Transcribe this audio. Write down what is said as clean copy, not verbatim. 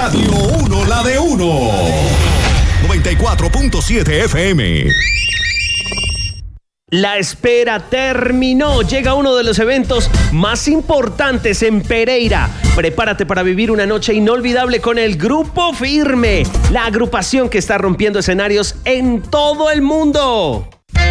Radio 1, la de 1. 94.7 FM. La espera terminó. Llega uno de los eventos más importantes en Pereira. Prepárate para vivir una noche inolvidable con el Grupo Firme, la agrupación que está rompiendo escenarios en todo el mundo.